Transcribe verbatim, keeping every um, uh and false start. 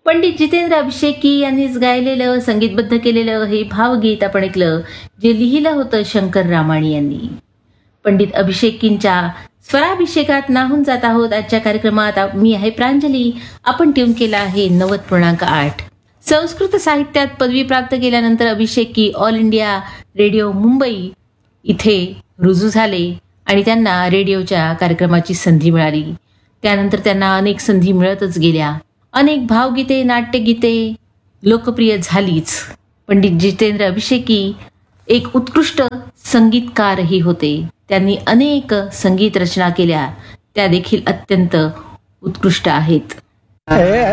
पंडित जितेंद्र अभिषेकी यांनीच गायलेलं संगीतबद्ध केलेलं हे भावगीत आपण ऐकलं, जे लिहिलं होतं शंकर रामाणी यांनी. पंडित अभिषेकींच्या स्वराभिषेकात नाहून जात आहोत आजच्या कार्यक्रमात. मी आहे प्रांजली. आपण ट्यून केला आहे नव्वद पूर्णांक आठ. संस्कृत साहित्यात पदवी प्राप्त केल्यानंतर Abhisheki all India radio Mumbai इथे रुजू झाले आणि त्यांना रेडिओच्या कार्यक्रमाची संधी मिळाली. त्यानंतर त्यांना अनेक संधी मिळतच गेल्या. अनेक भावगीते, नाट्यगीते लोकप्रिय झालीच. पंडित जितेंद्र अभिषेकी एक उत्कृष्ट संगीतकारही होते. त्यांनी अनेक संगीत रचना केल्या, त्या देखील अत्यंत उत्कृष्ट आहेत.